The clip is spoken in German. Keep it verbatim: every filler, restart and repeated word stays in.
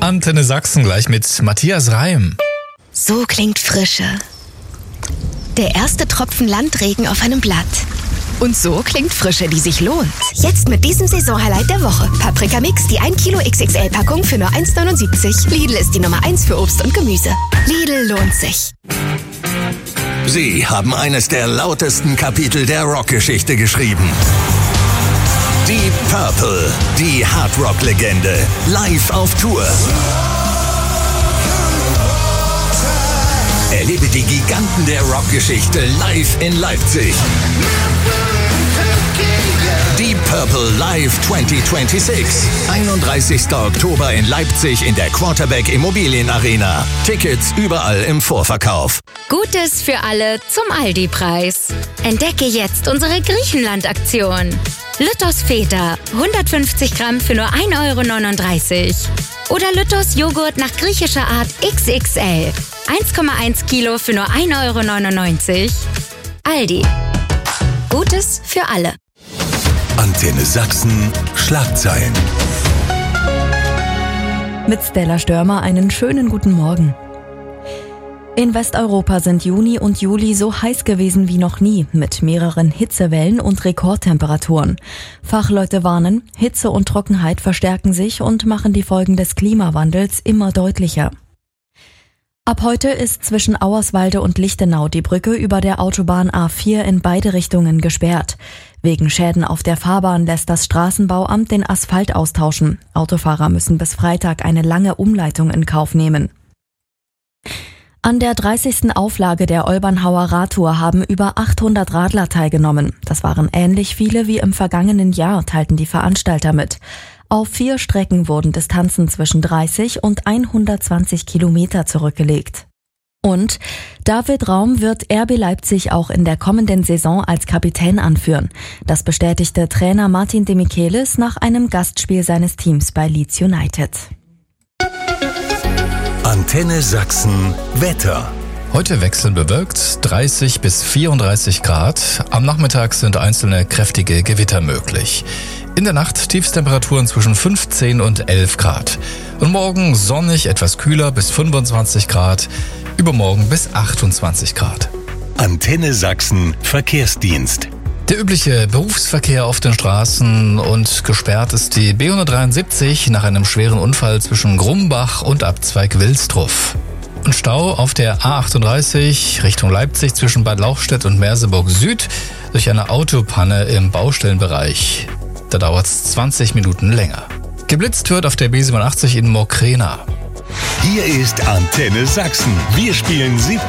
Antenne Sachsen gleich mit Matthias Reim. So klingt Frische. Der erste Tropfen Landregen auf einem Blatt. Und so klingt Frische, die sich lohnt. Jetzt mit diesem Saisonhighlight der Woche. Paprika Mix, die ein Kilo X X L-Packung für nur eins neunundsiebzig. Lidl ist die Nummer eins für Obst und Gemüse. Lidl lohnt sich. Sie haben eines der lautesten Kapitel der Rockgeschichte geschrieben. Deep Purple, die Hardrock-Legende, live auf Tour. Erlebe die Giganten der Rockgeschichte live in Leipzig. Deep Purple Live zwanzig sechsundzwanzig. einunddreißigster Oktober in Leipzig in der Quarterback Immobilien Arena. Tickets überall im Vorverkauf. Gutes für alle zum Aldi-Preis. Entdecke jetzt unsere Griechenland-Aktion. Lütters Feta, hundertfünfzig Gramm für nur ein Euro neununddreißig. Oder Lütters Joghurt nach griechischer Art X X L. eins Komma eins Kilo für nur ein Euro neunundneunzig. Aldi. Gutes für alle. Antenne Sachsen Schlagzeilen. Mit Stella Störmer einen schönen guten Morgen. In Westeuropa sind Juni und Juli so heiß gewesen wie noch nie, mit mehreren Hitzewellen und Rekordtemperaturen. Fachleute warnen, Hitze und Trockenheit verstärken sich und machen die Folgen des Klimawandels immer deutlicher. Ab heute ist zwischen Auerswalde und Lichtenau die Brücke über der Autobahn A vier in beide Richtungen gesperrt. Wegen Schäden auf der Fahrbahn lässt das Straßenbauamt den Asphalt austauschen. Autofahrer müssen bis Freitag eine lange Umleitung in Kauf nehmen. An der dreißigsten Auflage der Olbernhauer Radtour haben über achthundert Radler teilgenommen. Das waren ähnlich viele wie im vergangenen Jahr, teilten die Veranstalter mit. Auf vier Strecken wurden Distanzen zwischen dreißig und hundertzwanzig Kilometer zurückgelegt. Und David Raum wird R B Leipzig auch in der kommenden Saison als Kapitän anführen. Das bestätigte Trainer Martin de Michelis nach einem Gastspiel seines Teams bei Leeds United. Antenne Sachsen Wetter. Heute wechselnd bewölkt, dreißig bis vierunddreißig Grad. Am Nachmittag sind einzelne kräftige Gewitter möglich. In der Nacht Tiefstemperaturen zwischen fünfzehn und elf Grad. Und morgen sonnig, etwas kühler bis fünfundzwanzig Grad. Übermorgen bis achtundzwanzig Grad. Antenne Sachsen Verkehrsdienst. Der übliche Berufsverkehr auf den Straßen und gesperrt ist die B hundertdreiundsiebzig nach einem schweren Unfall zwischen Grumbach und Abzweig Wilsdruff. Und Stau auf der A achtunddreißig Richtung Leipzig zwischen Bad Lauchstädt und Merseburg Süd durch eine Autopanne im Baustellenbereich. Da dauert es zwanzig Minuten länger. Geblitzt wird auf der B siebenundachtzig in Mokrena. Hier ist Antenne Sachsen. Wir spielen siebzig